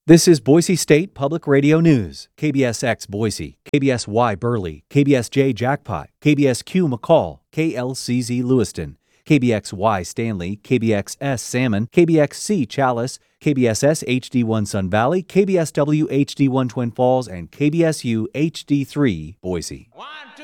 This is Boise State Public Radio News. KBSX Boise, KBSY Burley, KBSJ Jackpot, KBSQ McCall, KLCZ Lewiston, KBXY Stanley, KBXS Salmon, KBXC Chalice, KBSS HD1 Sun Valley, KBSW HD1 Twin Falls, and KBSU HD3 Boise. 1, 2.